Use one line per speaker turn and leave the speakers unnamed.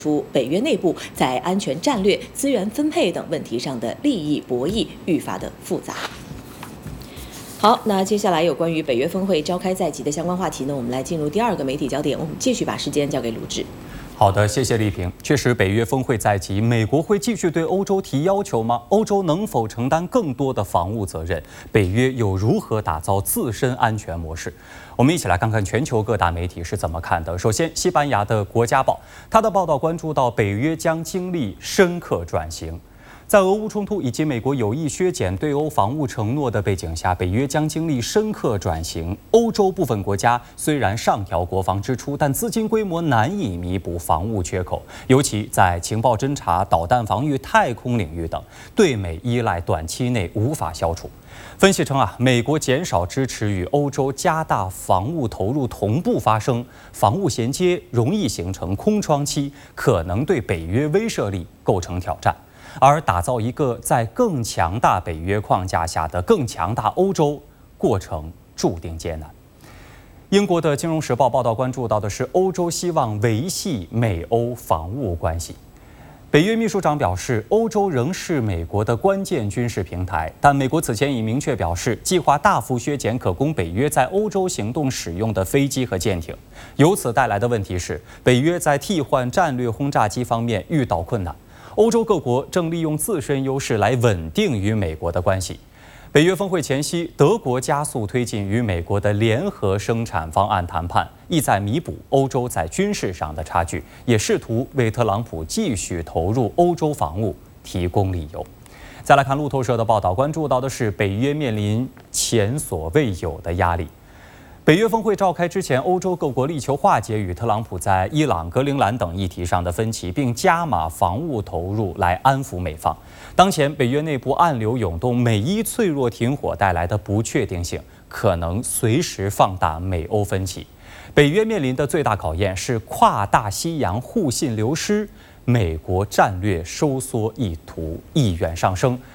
出北约内部在安全战略、资源分配等问题上的利益博弈愈发的复杂。好，那接下来有关于北约峰会召开在即的相关话题呢，我们来进入第二个媒体焦点，我们继续把时间交给鲁智。
好的，谢谢丽萍。确实，北约峰会在即，美国会继续对欧洲提要求吗？欧洲能否承担更多的防务责任？北约又如何打造自身安全模式？我们一起来看看全球各大媒体是怎么看的。首先，西班牙的《国家报》，它的报道关注到北约将经历深刻转型。在俄乌冲突以及美国有意削减对欧防务承诺的背景下，北约将经历深刻转型。欧洲部分国家虽然上调国防支出，但资金规模难以弥补防务缺口，尤其在情报侦察、导弹防御、太空领域等，对美依赖短期内无法消除。分析称美国减少支持与欧洲加大防务投入同步发生，防务衔接容易形成空窗期，可能对北约威慑力构成挑战。而打造一个在更强大北约框架下的更强大欧洲，过程注定艰难。英国的《金融时报》报道关注到的是欧洲希望维系美欧防务关系。北约秘书长表示，欧洲仍是美国的关键军事平台，但美国此前已明确表示，计划大幅削减可供北约在欧洲行动使用的飞机和舰艇。由此带来的问题是，北约在替换战略轰炸机方面遇到困难。欧洲各国正利用自身优势来稳定与美国的关系。北约峰会前夕，德国加速推进与美国的联合生产方案谈判，意在弥补欧洲在军事上的差距，也试图为特朗普继续投入欧洲防务提供理由。再来看路透社的报道，关注到的是北约面临前所未有的压力。北约峰会召开之前，欧洲各国力求化解与特朗普在伊朗、格陵兰等议题上的分歧，并加码防务投入来安抚美方。当前北约内部暗流涌动，每一脆弱停火带来的不确定性，可能随时放大美欧分歧。北约面临的最大考验是跨大西洋互信流失，美国战略收缩意图意愿上升，